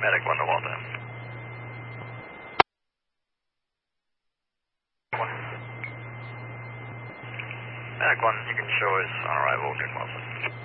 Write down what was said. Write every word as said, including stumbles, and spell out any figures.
Medic one to Waltham. Medic one, you can show us on arrival in Wilson.